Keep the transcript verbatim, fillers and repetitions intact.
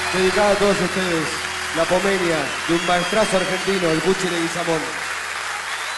Dedicada a todos ustedes, la Pomenia de un maestrazo argentino, el Cuchi Leguizamón.